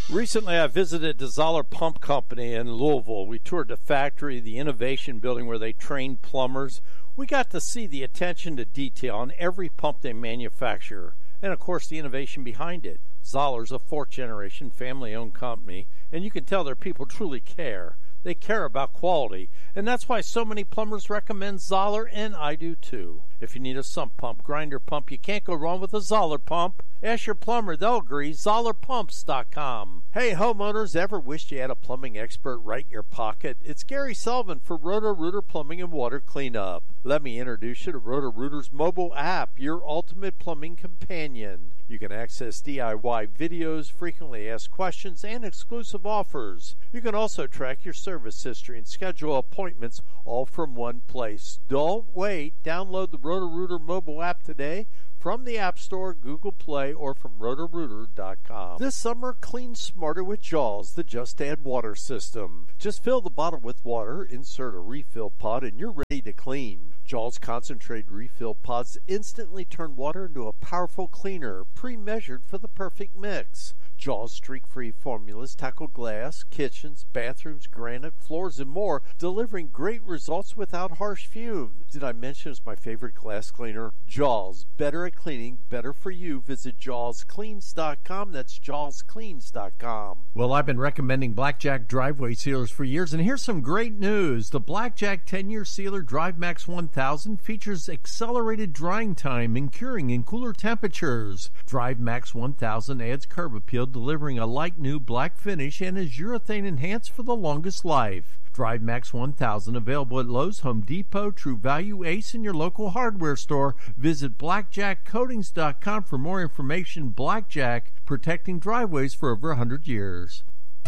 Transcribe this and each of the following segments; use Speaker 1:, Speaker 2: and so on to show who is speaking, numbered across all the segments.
Speaker 1: Recently, I visited the Zoller Pump Company in Louisville. We toured the factory, the innovation building where they train plumbers. We got to see the attention to detail on every pump they manufacture, and of course the innovation behind it. Zoller's a fourth-generation family-owned company, and you can tell their people truly care. They care about quality, and that's why so many plumbers recommend Zoller, and I do too. If you need a sump pump, grinder pump, you can't go wrong with a Zoller pump. Ask your plumber, they'll agree. ZollerPumps.com. Hey homeowners, ever wished you had a plumbing expert right in your pocket? It's Gary Sullivan for Roto-Rooter Plumbing and Water Cleanup. Let me introduce you to Roto-Rooter's mobile app, your ultimate plumbing companion. You can access DIY videos, frequently asked questions, and exclusive offers. You can also track your service history and schedule appointments all from one place. Don't wait. Download the Roto-Rooter mobile app today from the App Store, Google Play, or from Roto-Rooter.com. This summer, clean smarter with Jaws, the Just Add Water system. Just fill the bottle with water, insert a refill pod, and you're ready to clean. Jaws concentrated refill pods instantly turn water into a powerful cleaner, pre-measured for the perfect mix. Jaws streak-free formulas tackle glass, kitchens, bathrooms, granite, floors, and more, delivering great results without harsh fumes. Did I mention it's my favorite glass cleaner? Jaws, better at cleaning, better for you. Visit JawsCleans.com. That's JawsCleans.com.
Speaker 2: Well, I've been recommending Blackjack driveway sealers for years, and here's some great news. The Blackjack 10-year sealer DriveMax 1000 features accelerated drying time and curing in cooler temperatures. DriveMax 1000 adds curb appeal, delivering a like new black finish, and is urethane enhanced for the longest life. DriveMax 1000 available at Lowe's, Home Depot, True Value, Ace, and your local hardware store. Visit blackjackcoatings.com for more information. Blackjack, protecting driveways for over 100 years.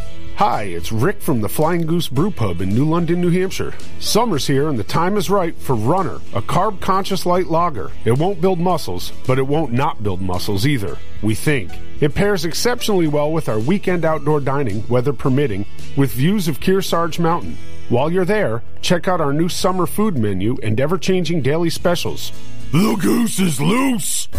Speaker 3: Hi, it's Rick from the Flying Goose Brew Pub in New London, New Hampshire. Summer's here and the time is right for Runner, a carb-conscious light lager. It won't build muscles, but it won't not build muscles either, we think. It pairs exceptionally well with our weekend outdoor dining, weather permitting, with views of Kearsarge Mountain. While you're there, check out our new summer food menu and ever-changing daily specials. The goose is loose!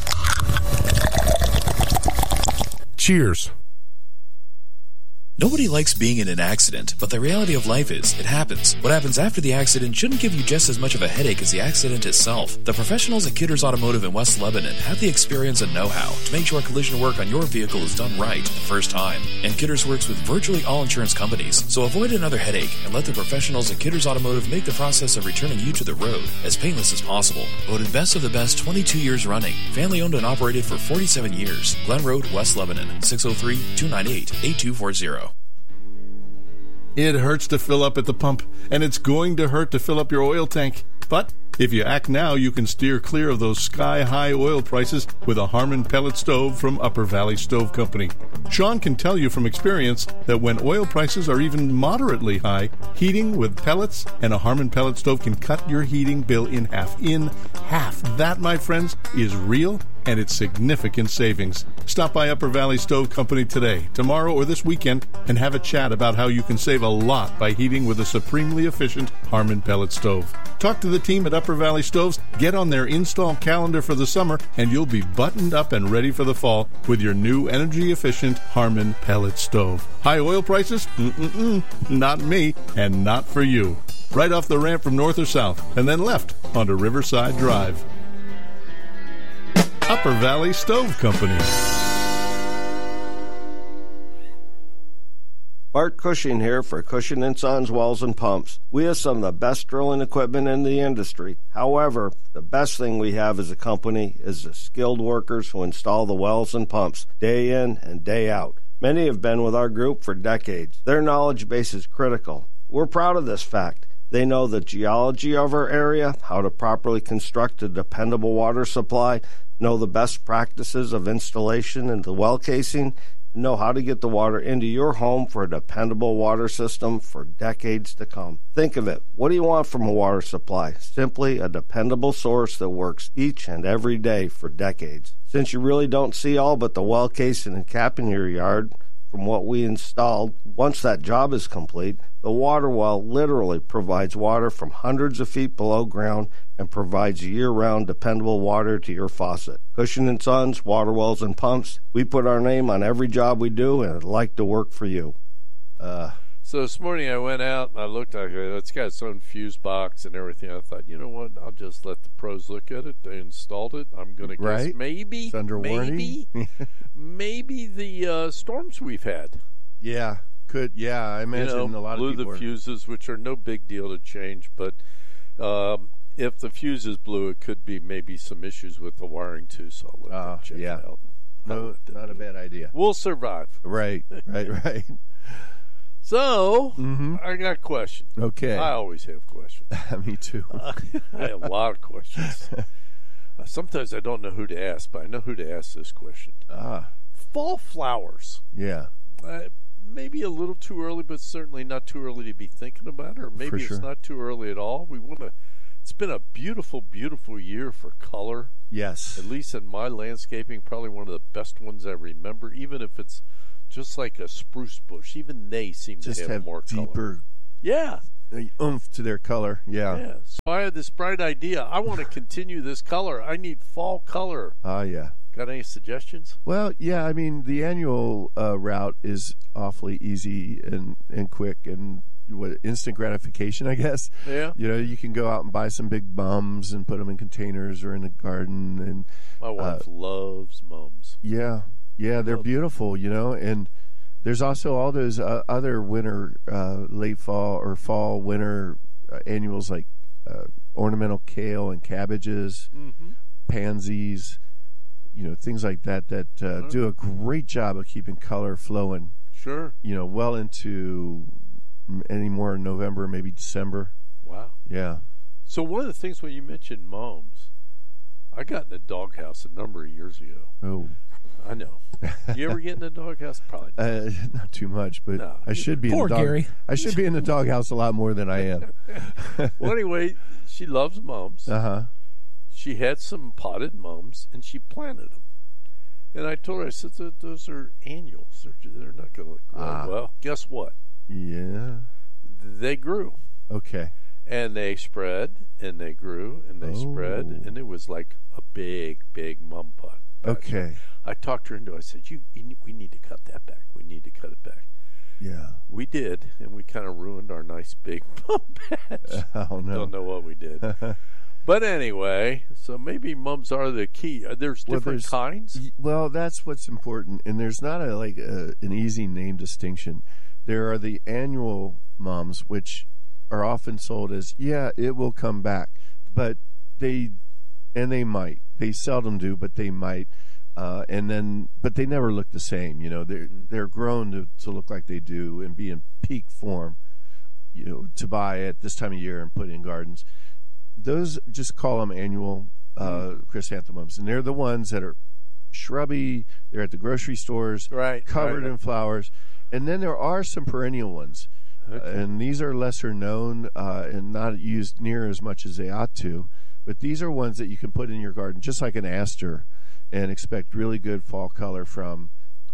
Speaker 3: Cheers.
Speaker 4: Nobody likes being in an accident, but the reality of life is, it happens. What happens after the accident shouldn't give you just as much of a headache as the accident itself. The professionals at Kidders Automotive in West Lebanon have the experience and know-how to make sure collision work on your vehicle is done right the first time. And Kidders works with virtually all insurance companies, so avoid another headache and let the professionals at Kidders Automotive make the process of returning you to the road as painless as possible. Voted best of the best 22 years running. Family owned and operated for 47 years. Glen Road, West Lebanon, 603-298-8240.
Speaker 5: It hurts to fill up at the pump, and it's going to hurt to fill up your oil tank. But if you act now, you can steer clear of those sky-high oil prices with a Harmon pellet stove from Upper Valley Stove Company. Sean can tell you from experience that when oil prices are even moderately high, heating with pellets and a Harmon pellet stove can cut your heating bill in half. That, my friends, is real, and it's significant savings. Stop by Upper Valley Stove Company today, tomorrow, or this weekend and have a chat about how you can save a lot by heating with a supremely efficient Harmon pellet stove. Talk to the team at Upper Valley Stoves, get on their install calendar for the summer, and you'll be buttoned up and ready for the fall with your new energy-efficient Harmon pellet stove. High oil prices? Not me, and not for you. Right off the ramp from north or south, and then left onto Riverside Drive. Upper Valley Stove Company.
Speaker 6: Bart Cushing here for Cushing & Sons Wells and Pumps. We have some of the best drilling equipment in the industry. However, the best thing we have as a company is the skilled workers who install the wells and pumps day in and day out. Many have been with our group for decades. Their knowledge base is critical. We're proud of this fact. They know the geology of our area, how to properly construct a dependable water supply, know the best practices of installation and the well casing, and know how to get the water into your home for a dependable water system for decades to come. Think of it. What do you want from a water supply? Simply a dependable source that works each and every day for decades. Since you really don't see all but the well casing and cap in your yard, from what we installed. Once that job is complete, the water well literally provides water from hundreds of feet below ground and provides year-round dependable water to your faucet. Cushing & Sons, Water Wells and Pumps, we put our name on every job we do, and I'd like to work for you.
Speaker 1: So this morning I went out and I looked at it. It's got its own fuse box and everything. I thought, you know what? I'll just let the pros look at it. They installed it. I'm going to guess maybe,
Speaker 2: it's under warranty.
Speaker 1: maybe the storms we've had.
Speaker 2: Yeah, could. Yeah, I imagine a lot of people
Speaker 1: blew the fuses, which are no big deal to change. But if the fuses blew, it could be maybe some issues with the wiring too. So I'll let them check it out.
Speaker 2: No, not a bad idea.
Speaker 1: We'll survive.
Speaker 2: Right.
Speaker 1: So, I got questions.
Speaker 2: Okay.
Speaker 1: I always have questions.
Speaker 2: Me too.
Speaker 1: I have a lot of questions. Sometimes I don't know who to ask, but I know who to ask this question. Fall flowers.
Speaker 2: Yeah.
Speaker 1: Maybe a little too early, but certainly not too early to be thinking about it, or maybe it's not too early at all. It's been a beautiful, beautiful year for color.
Speaker 2: Yes.
Speaker 1: At least in my landscaping, probably one of the best ones I remember, even if it's just like a spruce bush. Even they seem to have more
Speaker 2: deeper oomph to their color. Yeah.
Speaker 1: So I had this bright idea. I want to continue this color. I need fall color.
Speaker 2: Yeah.
Speaker 1: Got any suggestions?
Speaker 2: Well, yeah, I mean, the annual route is awfully easy and quick and instant gratification, I guess.
Speaker 1: Yeah.
Speaker 2: You can go out and buy some big mums and put them in containers or in the garden. And
Speaker 1: my wife loves mums.
Speaker 2: Yeah. Yeah, they're beautiful, and there's also all those other winter, late fall or fall, winter annuals like ornamental kale and cabbages, pansies, things like that do a great job of keeping color flowing.
Speaker 1: Sure.
Speaker 2: Well into any more November, maybe December.
Speaker 1: Wow.
Speaker 2: Yeah.
Speaker 1: So one of the things when you mentioned mums, I got in a doghouse a number of years ago.
Speaker 2: Oh.
Speaker 1: I know. You ever get in a doghouse? Probably not.
Speaker 2: Not too much, but
Speaker 1: no.
Speaker 2: I should be.
Speaker 7: Poor Gary.
Speaker 2: I should be in the doghouse a lot more than I am.
Speaker 1: Well, anyway, she loves mums. She had some potted mums, and she planted them. And I told her, I said, those are annuals. They're not going to grow well. Guess what?
Speaker 2: Yeah.
Speaker 1: They grew.
Speaker 2: Okay.
Speaker 1: And they spread, and they grew, and they spread, and it was like a big, big mum pot.
Speaker 2: Okay.
Speaker 1: I talked her into it. I said, we need to cut that back. We need to cut it back.
Speaker 2: Yeah.
Speaker 1: We did, and we kind of ruined our nice big mum patch.
Speaker 2: Oh, no.
Speaker 1: Don't know what we did. But anyway, so maybe mums are the key. There's different kinds?
Speaker 2: Well, that's what's important, and there's not an easy name distinction. There are the annual mums, which are often sold as, it will come back, but they might. They seldom do, but they might. But they never look the same. They're grown to look like they do and be in peak form. To buy at this time of year and put in gardens. Those, just call them annual chrysanthemums, and they're the ones that are shrubby. They're at the grocery stores, covered in flowers. And then there are some perennial ones, and these are lesser known and not used near as much as they ought to. But these are ones that you can put in your garden, just like an aster, and expect really good fall color from,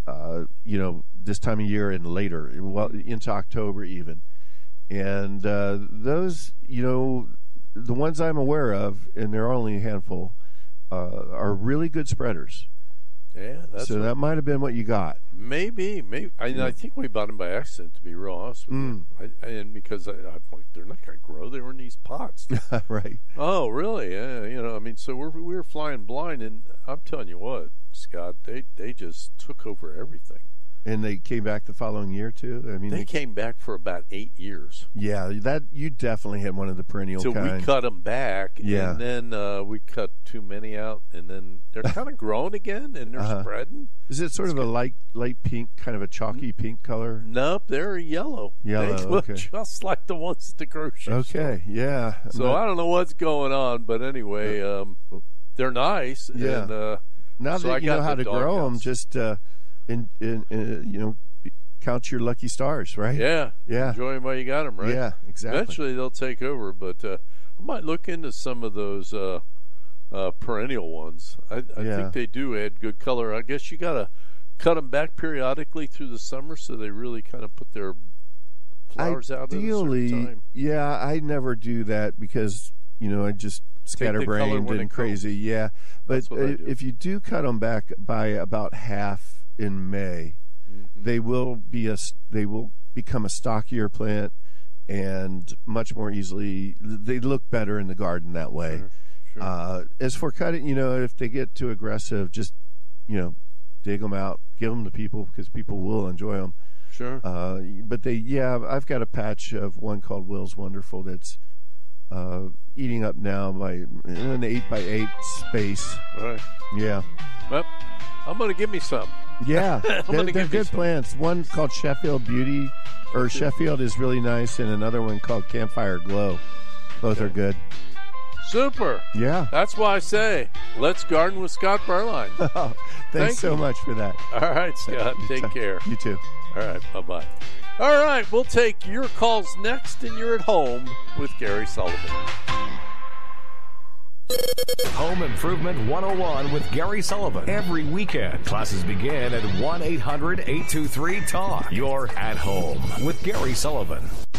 Speaker 2: this time of year and later, into October even. And those, the ones I'm aware of, and there are only a handful, are really good spreaders.
Speaker 1: Yeah,
Speaker 2: that might have been what you got.
Speaker 1: Maybe. I think we bought them by accident, to be real honest with you. And because I'm like, they're not going to grow. They were in these pots.
Speaker 2: Right.
Speaker 1: Oh, really? Yeah. So we were flying blind, and I'm telling you what, Scott, they just took over everything.
Speaker 2: And they came back the following year too. I mean,
Speaker 1: they came back for about 8 years.
Speaker 2: Yeah, that you definitely had one of the perennial kind.
Speaker 1: So we cut them back, and then we cut too many out, and then they're kind of growing again, and they're spreading.
Speaker 2: Is it sort of a light pink, kind of a chalky pink color?
Speaker 1: Nope, they're yellow.
Speaker 2: Yellow,
Speaker 1: they look just like the ones at the grocery store.
Speaker 2: Okay, yeah.
Speaker 1: So I don't know what's going on, but anyway, they're nice.
Speaker 2: Yeah.
Speaker 1: And,
Speaker 2: now that you know how to grow them, just count your lucky stars, right?
Speaker 1: Yeah. Enjoy them while you got them, right?
Speaker 2: Yeah, exactly.
Speaker 1: Eventually they'll take over, but I might look into some of those perennial ones. I think they do add good color. I guess you got to cut them back periodically through the summer so they really kind of put their flowers out at a certain time?
Speaker 7: Yeah, I never do that because, I just scatterbrained and crazy. Yeah, but if you do cut them back by about half in May, they will become a stockier plant and much more easily. They look better in the garden that way. Sure. As for cutting, if they get too aggressive, just dig them out, give them to people because people will enjoy them.
Speaker 1: Sure.
Speaker 7: But I've got a patch of one called Will's Wonderful that's eating up now by an 8x8 space.
Speaker 1: Right.
Speaker 7: Yeah.
Speaker 1: Well, I'm going to give me some.
Speaker 7: Yeah, they're good plants. One called Sheffield Beauty, or Sheffield is really nice, and another one called Campfire Glow. Both are good.
Speaker 1: Super.
Speaker 7: Yeah.
Speaker 1: That's why I say, let's garden with Scott Berline.
Speaker 7: Thanks so much for that.
Speaker 1: All right, Scott. Take care.
Speaker 7: You too.
Speaker 1: All right. Bye-bye. All right. We'll take your calls next, and you're at home with Gary Sullivan.
Speaker 8: Home Improvement 101 with Gary Sullivan. Every weekend, classes begin at 1-800-823-TALK. You're at home with Gary Sullivan.